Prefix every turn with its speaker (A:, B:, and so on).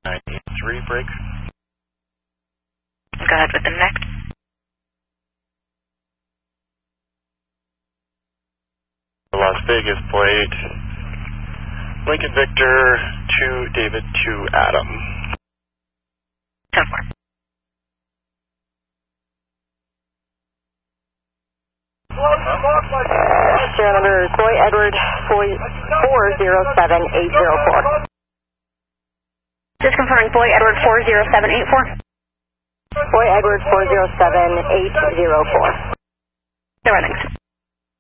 A: 983, break.
B: Go ahead with the next.
A: Las Vegas plate. Lincoln Victor 2 David 2 Adam.
B: 10-4.
C: Serial number Boy Edward 407804.
B: Just confirming Boy Edward 40784.
C: Boy Edward 407804.
B: The runnings.